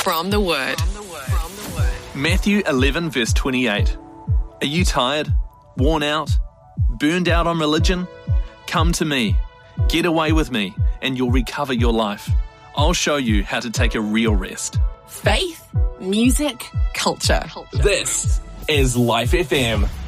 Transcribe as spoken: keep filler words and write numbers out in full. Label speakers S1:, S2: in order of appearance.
S1: From the Word.
S2: Matthew eleven verse twenty-eight. Are you tired, worn out, burned out on religion? Come to me, get away with me, and you'll recover your life. I'll show you how to take a real rest.
S1: Faith, music, culture.
S3: This is Life F M.